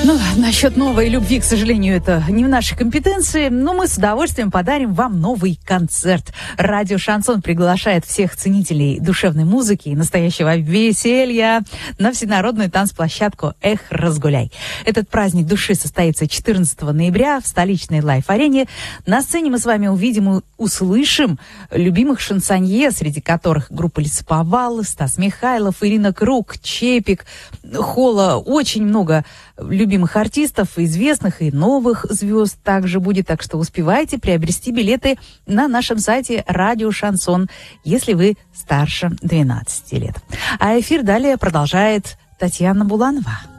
Ну, насчет новой любви, к сожалению, это не в нашей компетенции, но мы с удовольствием подарим вам новый концерт. Радио «Шансон» приглашает всех ценителей душевной музыки и настоящего веселья на всенародную танцплощадку «Эх, разгуляй». Этот праздник души состоится 14 ноября в столичной лайф-арене. На сцене мы с вами увидим и услышим любимых шансонье, среди которых группа Лесоповал, Стас Михайлов, Ирина Круг, Чепик, Холла. Очень много любимых артистов, известных и новых звезд также будет. Так что успевайте приобрести билеты на нашем сайте «Радио Шансон», если вы старше 12 лет. А эфир далее продолжает Татьяна Буланова.